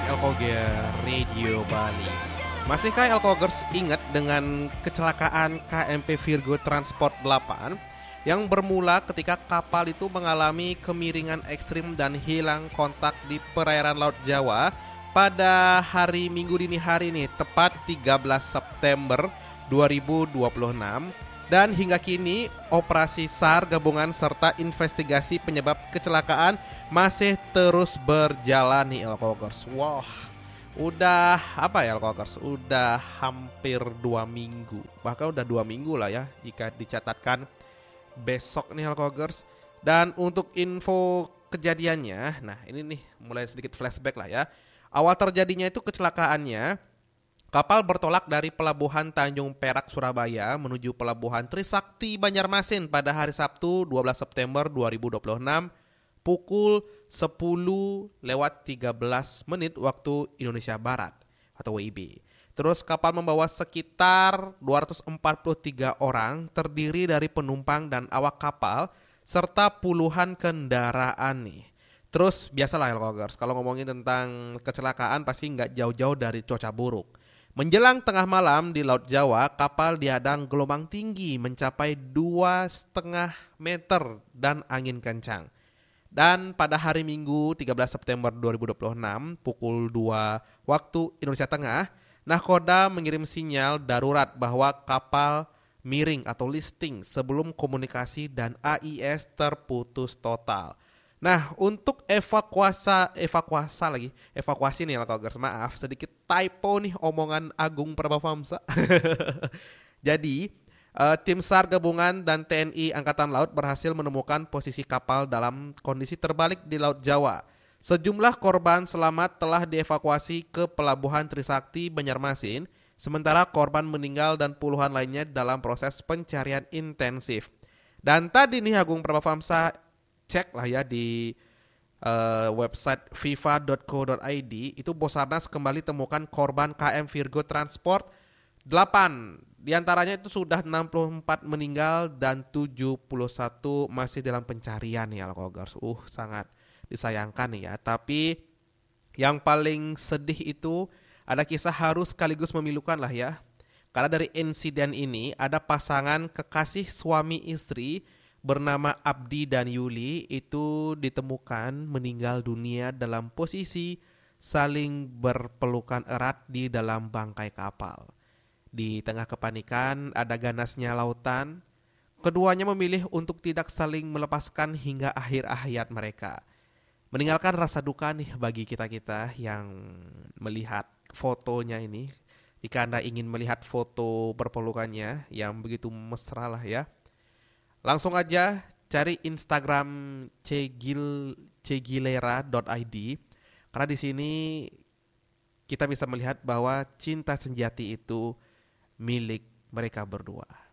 Elkoger Radio Bali. Masihkah Elkogers ingat dengan kecelakaan KMP Virgo Transport 8 yang bermula ketika kapal itu mengalami kemiringan ekstrim dan hilang kontak di perairan Laut Jawa pada hari Minggu dini hari ini, tepat 13 September 2026. Dan hingga kini operasi SAR gabungan serta investigasi penyebab kecelakaan masih terus berjalan nih Elkogers. Wah, udah apa ya Elkogers? Udah hampir 2 minggu. Bahkan udah 2 minggu lah ya jika dicatatkan besok nih Elkogers. Dan untuk info kejadiannya, nah ini nih mulai sedikit flashback lah ya. Awal terjadinya itu kecelakaannya, kapal bertolak dari Pelabuhan Tanjung Perak Surabaya menuju Pelabuhan Trisakti Banjarmasin pada hari Sabtu 12 September 2026 pukul 10:13 waktu Indonesia Barat atau WIB. Terus kapal membawa sekitar 243 orang terdiri dari penumpang dan awak kapal serta puluhan kendaraan nih. Terus biasalah Elkogers, kalau ngomongin tentang kecelakaan pasti nggak jauh-jauh dari cuaca buruk. Menjelang tengah malam di Laut Jawa, kapal dihadang gelombang tinggi mencapai 2,5 meter dan angin kencang. Dan pada hari Minggu 13 September 2026 pukul 2 waktu Indonesia Tengah, Nahkoda mengirim sinyal darurat bahwa kapal miring atau listing sebelum komunikasi dan AIS terputus total. Nah, untuk evakuasi nih Elkogers, maaf sedikit typo nih omongan Agung Prabafamsa. Jadi, tim SAR gabungan dan TNI Angkatan Laut berhasil menemukan posisi kapal dalam kondisi terbalik di Laut Jawa. Sejumlah korban selamat telah dievakuasi ke Pelabuhan Trisakti Banjarmasin, sementara korban meninggal dan puluhan lainnya dalam proses pencarian intensif. Dan tadi nih Agung Prabafamsa cek lah ya di website fifa.co.id, itu Basarnas kembali temukan korban KM Virgo Transport 8. Di antaranya itu sudah 64 meninggal dan 71 masih dalam pencarian ya Elkogers. Sangat disayangkan ya. Tapi yang paling sedih itu ada kisah harus sekaligus memilukan lah ya. Karena dari insiden ini ada pasangan kekasih suami istri bernama Abdi dan Yuli itu ditemukan meninggal dunia dalam posisi saling berpelukan erat di dalam bangkai kapal. Di tengah kepanikan ada ganasnya lautan, keduanya memilih untuk tidak saling melepaskan hingga akhir hayat mereka. Meninggalkan rasa duka nih bagi kita-kita yang melihat fotonya ini. Jika Anda ingin melihat foto berpelukannya yang begitu mesra lah ya, langsung aja cari Instagram cegilera.id karena di sini kita bisa melihat bahwa cinta sejati itu milik mereka berdua.